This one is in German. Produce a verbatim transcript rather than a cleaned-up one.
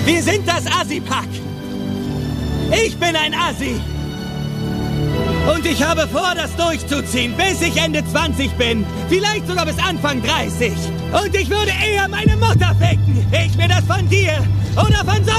Wir sind das Assi-Pack. Ich bin ein Assi. Und ich habe vor, das durchzuziehen, bis ich Ende zwanzig bin. Vielleicht sogar bis Anfang dreißig. Und ich würde eher meine Mutter ficken. Ich will das von dir oder von so